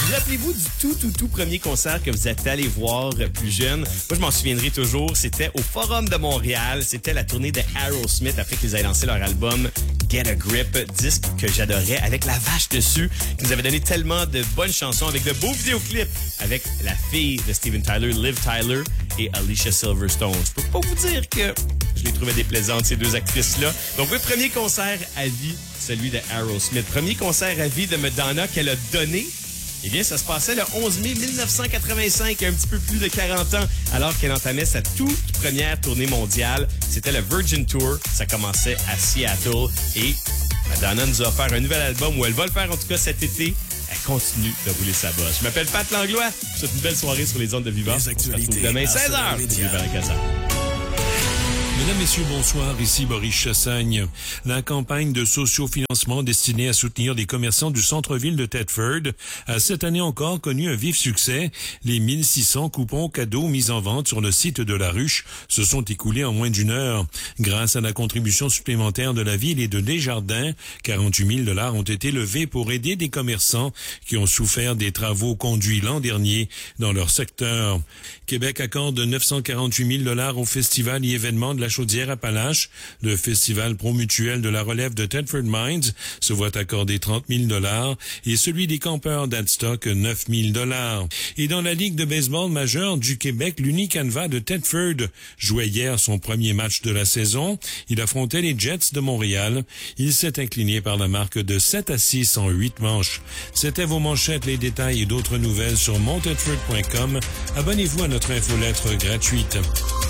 Vous rappelez-vous du tout premier concert que vous êtes allé voir plus jeune? Moi, je m'en souviendrai toujours. C'était au Forum de Montréal. C'était la tournée de Aerosmith après qu'ils aient lancé leur album Get a Grip, disque que j'adorais avec la vache dessus, qui nous avait donné tellement de bonnes chansons avec de beaux vidéoclips avec la fille de Steven Tyler, Liv Tyler et Alicia Silverstone. Je peux pas vous dire que je les trouvais déplaisantes, ces deux actrices-là. Donc, oui, premier concert à vie, celui de Aerosmith. Premier concert à vie de Madonna qu'elle a donné. Eh bien, ça se passait le 11 mai 1985, un petit peu plus de 40 ans, alors qu'elle entamait sa toute première tournée mondiale. C'était le Virgin Tour. Ça commençait à Seattle et Madonna nous a offert un nouvel album, où elle va le faire en tout cas cet été. Elle continue de rouler sa bosse. Je m'appelle Pat Langlois. Je vous souhaite une belle soirée sur les ondes de Vivant. On se retrouve demain 16h. Mesdames, Messieurs, bonsoir. Ici Boris Chassagne. La campagne de sociofinancement destinée à soutenir les commerçants du centre-ville de Thetford a cette année encore connu un vif succès. Les 1600 coupons cadeaux mis en vente sur le site de La Ruche se sont écoulés en moins d'une heure. Grâce à la contribution supplémentaire de la ville et de Desjardins, 48 000 $ ont été levés pour aider des commerçants qui ont souffert des travaux conduits l'an dernier dans leur secteur. Québec accorde 948 000 $ au festival et événements de la Chaudière-Appalaches. Le festival Promutuel de la relève de Thetford Mines se voit accorder 30 000 $ et celui des campeurs d'Adstock 9 000 $. Et dans la Ligue de baseball majeure du Québec, l'Unicanva de Thetford jouait hier son premier match de la saison. Il affrontait les Jets de Montréal. Il s'est incliné par la marque de 7-6 en 8 manches. C'était vos manchettes, les détails et d'autres nouvelles sur montedford.com. Abonnez-vous à notre infolettre gratuite.